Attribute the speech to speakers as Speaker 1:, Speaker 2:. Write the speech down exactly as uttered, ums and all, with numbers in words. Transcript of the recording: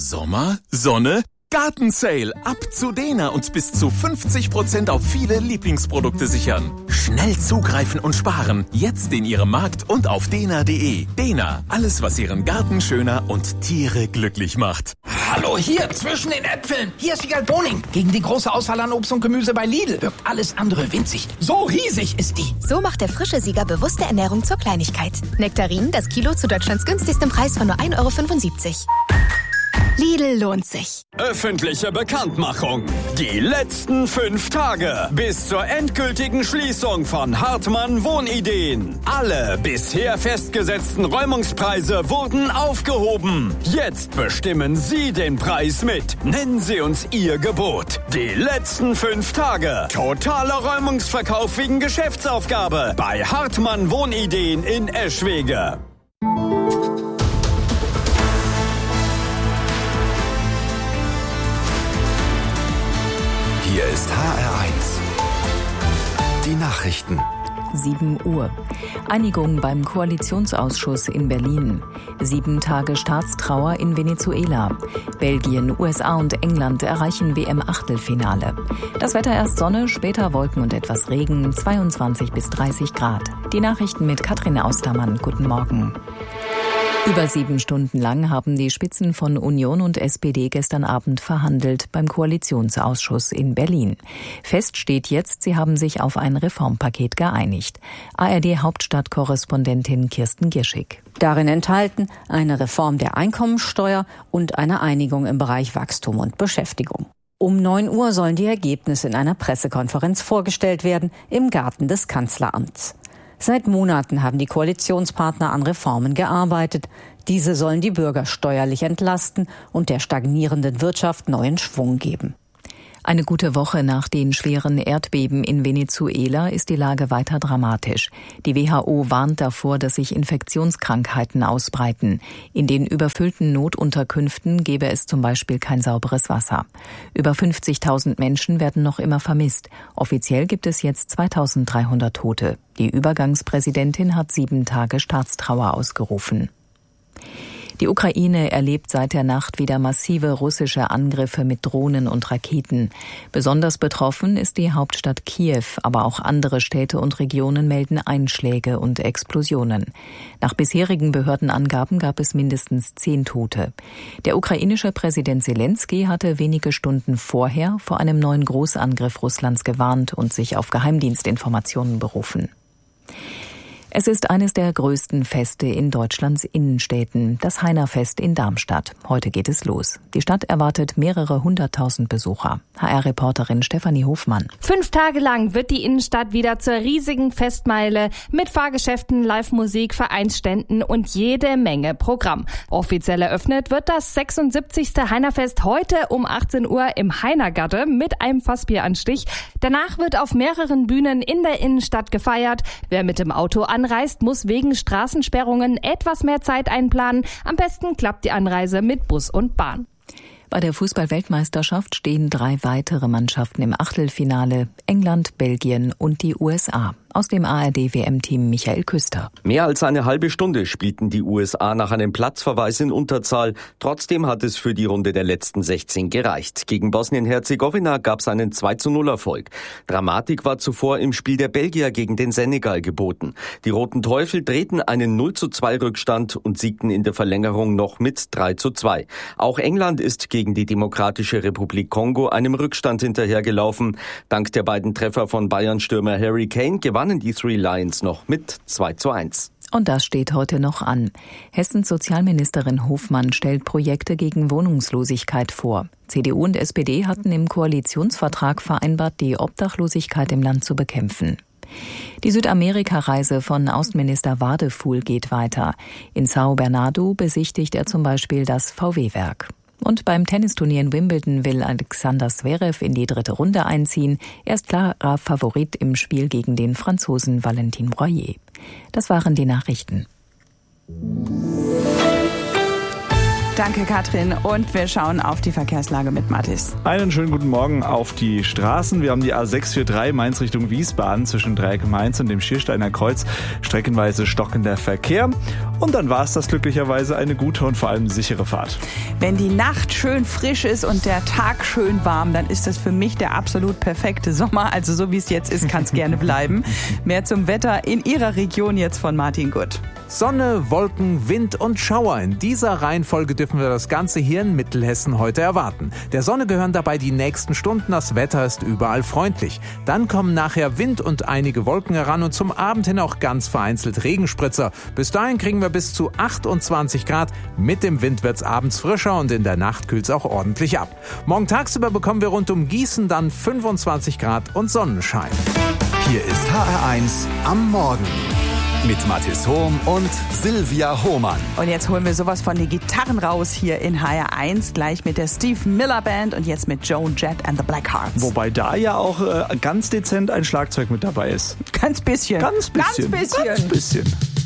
Speaker 1: Sommer, Sonne, Gartensale. Ab zu Dena und bis zu fünfzig Prozent auf viele Lieblingsprodukte sichern. Schnell zugreifen und sparen. Jetzt in Ihrem Markt und auf dena punkt de. Dena, alles was Ihren Garten schöner und Tiere glücklich macht.
Speaker 2: Hallo, hier zwischen den Äpfeln. Hier ist Wiegald Boning. Gegen die große Auswahl an Obst und Gemüse bei Lidl wirkt alles andere winzig. So riesig ist die.
Speaker 3: So macht der frische Sieger bewusste Ernährung zur Kleinigkeit. Nektarinen, das Kilo zu Deutschlands günstigstem Preis von nur ein Euro fünfundsiebzig. Lidl lohnt sich.
Speaker 4: Öffentliche Bekanntmachung. Die letzten fünf Tage bis zur endgültigen Schließung von Hartmann Wohnideen. Alle bisher festgesetzten Räumungspreise wurden aufgehoben. Jetzt bestimmen Sie den Preis mit. Nennen Sie uns Ihr Gebot. Die letzten fünf Tage. Totaler Räumungsverkauf wegen Geschäftsaufgabe bei Hartmann Wohnideen in Eschwege.
Speaker 5: Hier ist H R eins. Die Nachrichten.
Speaker 6: sieben Uhr. Einigung beim Koalitionsausschuss in Berlin. Sieben Tage Staatstrauer in Venezuela. Belgien, U S A und England erreichen W M-Achtelfinale. Das Wetter erst Sonne, später Wolken und etwas Regen, zweiundzwanzig bis dreißig Grad. Die Nachrichten mit Katrin Austermann. Guten Morgen. Über sieben Stunden lang haben die Spitzen von Union und S P D gestern Abend verhandelt beim Koalitionsausschuss in Berlin. Fest steht jetzt, sie haben sich auf ein Reformpaket geeinigt. A R D-Hauptstadtkorrespondentin Kirsten Gierschig.
Speaker 7: Darin enthalten eine Reform der Einkommensteuer und eine Einigung im Bereich Wachstum und Beschäftigung. Um neun Uhr sollen die Ergebnisse in einer Pressekonferenz vorgestellt werden im Garten des Kanzleramts. Seit Monaten haben die Koalitionspartner an Reformen gearbeitet. Diese sollen die Bürger steuerlich entlasten und der stagnierenden Wirtschaft neuen Schwung geben.
Speaker 6: Eine gute Woche nach den schweren Erdbeben in Venezuela ist die Lage weiter dramatisch. Die W H O warnt davor, dass sich Infektionskrankheiten ausbreiten. In den überfüllten Notunterkünften gäbe es zum Beispiel kein sauberes Wasser. Über fünfzigtausend Menschen werden noch immer vermisst. Offiziell gibt es jetzt zweitausenddreihundert Tote. Die Übergangspräsidentin hat sieben Tage Staatstrauer ausgerufen. Die Ukraine erlebt seit der Nacht wieder massive russische Angriffe mit Drohnen und Raketen. Besonders betroffen ist die Hauptstadt Kiew, aber auch andere Städte und Regionen melden Einschläge und Explosionen. Nach bisherigen Behördenangaben gab es mindestens zehn Tote. Der ukrainische Präsident Selenskyj hatte wenige Stunden vorher vor einem neuen Großangriff Russlands gewarnt und sich auf Geheimdienstinformationen berufen. Es ist eines der größten Feste in Deutschlands Innenstädten, das Heinerfest in Darmstadt. Heute geht es los. Die Stadt erwartet mehrere hunderttausend Besucher. H R-Reporterin Stefanie Hofmann.
Speaker 8: Fünf Tage lang wird die Innenstadt wieder zur riesigen Festmeile mit Fahrgeschäften, Live-Musik, Vereinsständen und jede Menge Programm. Offiziell eröffnet wird das sechsundsiebzigste Heinerfest heute um achtzehn Uhr im Heinergatte mit einem Fassbieranstich. Danach wird auf mehreren Bühnen in der Innenstadt gefeiert. Wer mit dem Auto anreist, muss wegen Straßensperrungen etwas mehr Zeit einplanen. Am besten klappt die Anreise mit Bus und Bahn.
Speaker 6: Bei der Fußball-Weltmeisterschaft stehen drei weitere Mannschaften im Achtelfinale: England, Belgien und die U S A. Aus dem A R D-W M-Team Michael Küster.
Speaker 9: Mehr als eine halbe Stunde spielten die U S A nach einem Platzverweis in Unterzahl. Trotzdem hat es für die Runde der letzten sechzehn gereicht. Gegen Bosnien-Herzegowina gab es einen zwei zu null Erfolg. Dramatik war zuvor im Spiel der Belgier gegen den Senegal geboten. Die Roten Teufel drehten einen null zu zwei Rückstand und siegten in der Verlängerung noch mit drei zu zwei. Auch England ist gegen die Demokratische Republik Kongo einem Rückstand hinterhergelaufen. Dank der beiden Treffer von Bayern-Stürmer Harry Kane gewann gewannen die Three Lions noch mit zwei zu eins.
Speaker 6: Und das steht heute noch an. Hessens Sozialministerin Hofmann stellt Projekte gegen Wohnungslosigkeit vor. C D U und S P D hatten im Koalitionsvertrag vereinbart, die Obdachlosigkeit im Land zu bekämpfen. Die Südamerika-Reise von Außenminister Wadefuhl geht weiter. In São Bernardo besichtigt er zum Beispiel das V W-Werk. Und beim Tennisturnier in Wimbledon will Alexander Zverev in die dritte Runde einziehen. Er ist klarer Favorit im Spiel gegen den Franzosen Valentin Royer. Das waren die Nachrichten.
Speaker 10: Danke, Katrin. Und wir schauen auf die Verkehrslage mit Mathis.
Speaker 11: Einen schönen guten Morgen auf die Straßen. Wir haben die A sechs vier drei Mainz Richtung Wiesbaden zwischen Dreieck Mainz und dem Schiersteiner Kreuz. Streckenweise stockender Verkehr. Und dann war es das glücklicherweise eine gute und vor allem sichere Fahrt.
Speaker 10: Wenn die Nacht schön frisch ist und der Tag schön warm, dann ist das für mich der absolut perfekte Sommer. Also so wie es jetzt ist, kann es gerne bleiben. Mehr zum Wetter in Ihrer Region jetzt von Martin Gutt.
Speaker 12: Sonne, Wolken, Wind und Schauer. In dieser Reihenfolge dürfen wir das Ganze hier in Mittelhessen heute erwarten. Der Sonne gehören dabei die nächsten Stunden. Das Wetter ist überall freundlich. Dann kommen nachher Wind und einige Wolken heran und zum Abend hin auch ganz vereinzelt Regenspritzer. Bis dahin kriegen wir bis zu achtundzwanzig Grad. Mit dem Wind wird's abends frischer und in der Nacht kühlt's auch ordentlich ab. Morgen tagsüber bekommen wir rund um Gießen dann fünfundzwanzig Grad und Sonnenschein.
Speaker 5: Hier ist H R eins am Morgen. Mit Mathis Hohm und Silvia Hohmann.
Speaker 10: Und jetzt holen wir sowas von die Gitarren raus hier in H R eins, gleich mit der Steve Miller Band und jetzt mit Joan Jett and the Blackhearts.
Speaker 11: Wobei da ja auch äh, ganz dezent ein Schlagzeug mit dabei ist.
Speaker 10: Ganz bisschen.
Speaker 11: Ganz bisschen.
Speaker 10: Ganz bisschen.
Speaker 11: Ganz bisschen.